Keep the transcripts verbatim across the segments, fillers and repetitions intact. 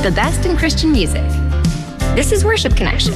The best in Christian music. This is Worship Connection.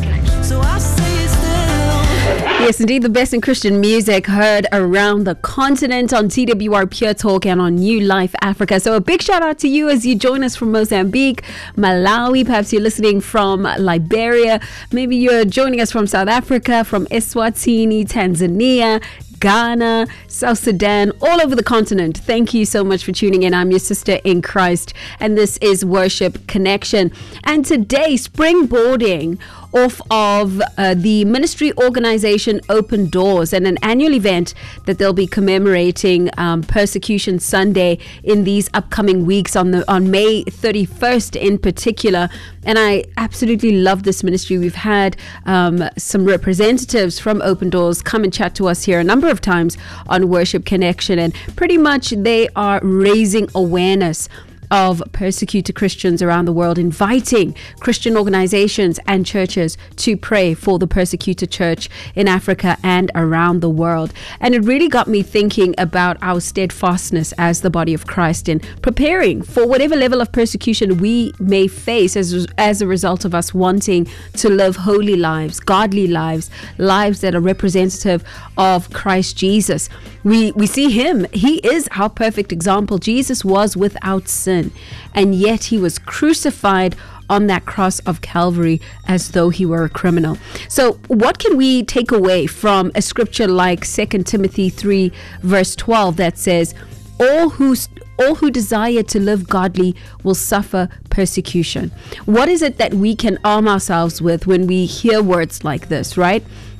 So I say still. Yes, indeed, the best in Christian music heard around the continent on T W R Pure Talk and on New Life Africa. So a big shout out to you as you join us from Mozambique, Malawi. Perhaps you're listening from Liberia. Maybe you're joining us from South Africa, from Eswatini, Tanzania, Ghana, South Sudan, all over the continent. Thank you so much for tuning in. I'm your sister in Christ, and this is Worship Connection. And today, springboarding off of uh, the ministry organization Open Doors and an annual event that they'll be commemorating um, Persecution Sunday in these upcoming weeks on the on May thirty-first in particular. And I absolutely love this ministry. We've had um, some representatives from Open Doors come and chat to us here a number of times on Worship Connection, and pretty much they are raising awareness of persecuted Christians around the world, inviting Christian organizations and churches to pray for the persecuted church in Africa and around the world. And it really got me thinking about our steadfastness as the body of Christ in preparing for whatever level of persecution we may face as, as a result of us wanting to live holy lives, godly lives, lives that are representative of Christ Jesus. We, we see him. He is our perfect example. Jesus was without sin, and yet he was crucified on that cross of Calvary as though he were a criminal. So what can we take away from a scripture like Second Timothy three verse twelve that says, all who all who desire to live godly will suffer persecution? What is it that we can arm ourselves with when we hear words like this, right?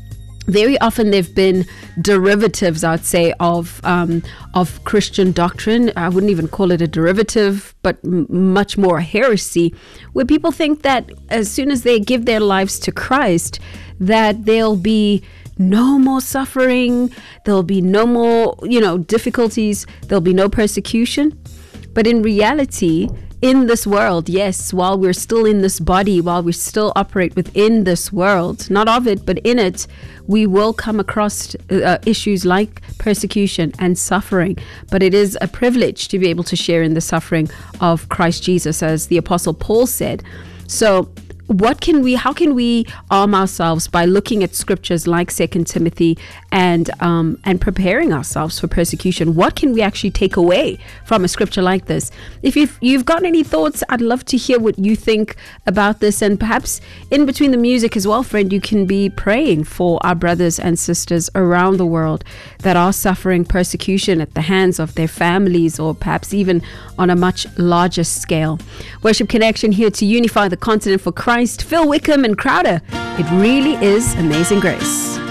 Very often they've been derivatives, I'd say, of um, of Christian doctrine. I wouldn't even call it a derivative, but m- much more a heresy, where people think that as soon as they give their lives to Christ, that there'll be no more suffering, there'll be no more, you know, difficulties, there'll be no persecution. But in reality, in this world, yes, while we're still in this body, while we still operate within this world, not of it, but in it, we will come across uh, issues like persecution and suffering. But it is a privilege to be able to share in the suffering of Christ Jesus, as the Apostle Paul said. So what can we, how can we arm ourselves by looking at scriptures like Second Timothy and um, and preparing ourselves for persecution? What can we actually take away from a scripture like this? If you've, you've got any thoughts, I'd love to hear what you think about this. And perhaps in between the music as well, friend, you can be praying for our brothers and sisters around the world that are suffering persecution at the hands of their families, or perhaps even on a much larger scale. Worship Connection here to unify the continent for Christ. Phil Wickham and Crowder. It really is Amazing Grace.